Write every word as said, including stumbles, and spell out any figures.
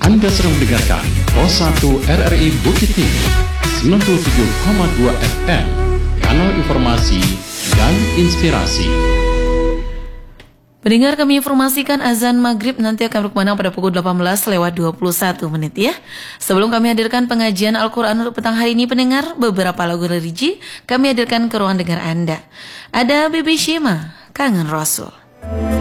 Anda sedang mendengarkan Pro satu R R I Bukit Tinggi sembilan puluh tujuh koma dua F M, kanal informasi dan inspirasi. Pendengar, kami informasikan azan maghrib nanti akan berkumandang pada pukul delapan belas lewat dua puluh satu menit ya. Sebelum kami hadirkan pengajian Al-Quran untuk petang hari ini, pendengar, beberapa lagu religi kami hadirkan ke ruang dengar Anda. Ada Bebe Shema, Kangen Rasul.